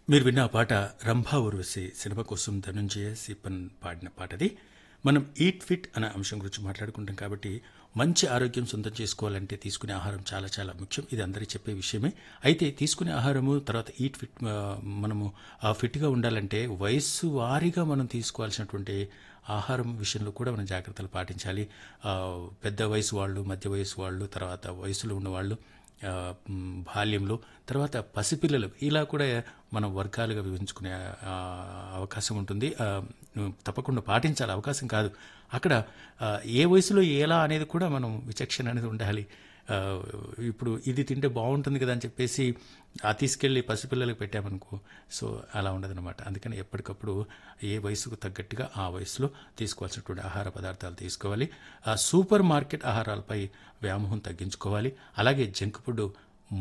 మీరు విన్న ఆ పాట 'రంభా ఊర్వశి' సినిమా కోసం ధనుంజయ సిప్పన్ పాడిన పాటది. మనం ఈట్ ఫిట్ అనే అంశం గురించి మాట్లాడుకుంటాం కాబట్టి మంచి ఆరోగ్యం సొంతం చేసుకోవాలంటే తీసుకునే ఆహారం చాలా చాలా ముఖ్యం. ఇది అందరికీ చెప్పే విషయమే. అయితే తీసుకునే ఆహారము తర్వాత ఈట్ ఫిట్ మనము ఫిట్గా ఉండాలంటే వయస్సు వారీగా మనం తీసుకోవాల్సినటువంటి ఆహారం విషయంలో కూడా మనం జాగ్రత్తలు పాటించాలి. పెద్ద వయసు వాళ్ళు, మధ్య వయసు వాళ్ళు, తర్వాత వయసులో ఉన్నవాళ్ళు, బాల్యంలో, తర్వాత పసిపిల్లలు ఇలా కూడా మనం వర్గాలుగా విభజించుకునే అవకాశం ఉంటుంది. తప్పకుండా పాటించాలి, అవకాశం కాదు. అక్కడ ఏ వయసులో ఎలా అనేది కూడా మనం విచక్షణ అనేది ఉండాలి. ఆ, ఇప్పుడు ఇది తింటే బాగుంటుంది కదా అని చెప్పేసి తీసుకెళ్ళి పసిపిల్లలకు పెట్టామనుకో, సో అలా ఉండదన్నమాట. అందుకని ఎప్పటికప్పుడు ఏ వయసుకు తగ్గట్టుగా ఆ వయసులో తీసుకోవాల్సినటువంటి ఆహార పదార్థాలు తీసుకోవాలి. సూపర్ మార్కెట్ ఆహారాలపై వ్యామోహం తగ్గించుకోవాలి. అలాగే జంక్ ఫుడ్